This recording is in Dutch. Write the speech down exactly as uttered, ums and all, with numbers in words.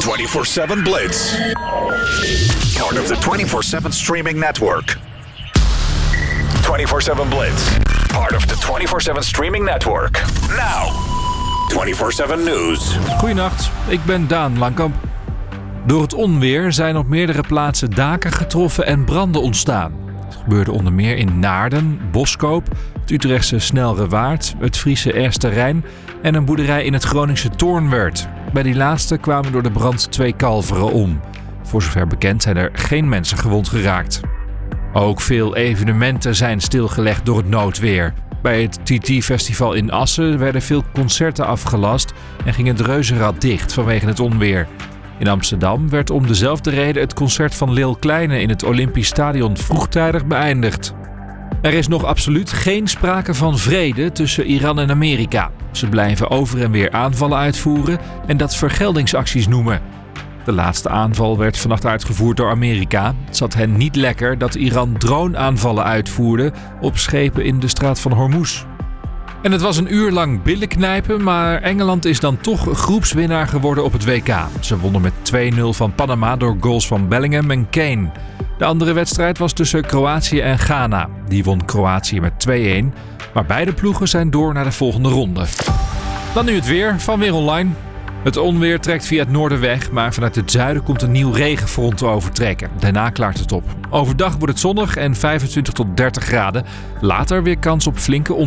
twenty-four seven Blitz. Part of the twenty-four seven streaming network. twenty-four seven Blitz. Part of the twenty-four seven streaming network. Now. twenty-four seven News. Goedenacht, ik ben Daan Langkamp. Door het onweer zijn op meerdere plaatsen daken getroffen en branden ontstaan. Het gebeurde onder meer in Naarden, Boskoop, het Utrechtse Snelrewaard, het Friese Eersterrein en een boerderij in het Groningse Toornwerd. Bij die laatste kwamen door de brand twee kalveren om. Voor zover bekend zijn er geen mensen gewond geraakt. Ook veel evenementen zijn stilgelegd door het noodweer. Bij het T T-festival in Assen werden veel concerten afgelast en ging het reuzenrad dicht vanwege het onweer. In Amsterdam werd om dezelfde reden het concert van Lil Kleine in het Olympisch Stadion vroegtijdig beëindigd. Er is nog absoluut geen sprake van vrede tussen Iran en Amerika. Ze blijven over en weer aanvallen uitvoeren en dat vergeldingsacties noemen. De laatste aanval werd vannacht uitgevoerd door Amerika. Het zat hen niet lekker dat Iran droneaanvallen uitvoerde op schepen in de straat van Hormuz. En het was een uur lang billen knijpen, maar Engeland is dan toch groepswinnaar geworden op het W K. Ze wonnen met twee nul van Panama door goals van Bellingham en Kane. De andere wedstrijd was tussen Kroatië en Ghana. Die won Kroatië met twee-een, maar beide ploegen zijn door naar de volgende ronde. Dan nu het weer van Weer Online. Het onweer trekt via het noorden weg, maar vanuit het zuiden komt een nieuw regenfront te overtrekken. Daarna klaart het op. Overdag wordt het zonnig en vijfentwintig tot dertig graden. Later weer kans op flinke